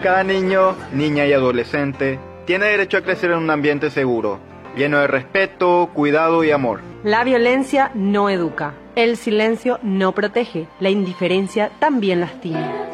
Cada niño, niña y adolescente tiene derecho a crecer en un ambiente seguro, lleno de respeto, cuidado y amor. La violencia no educa, el silencio no protege, la indiferencia también lastima.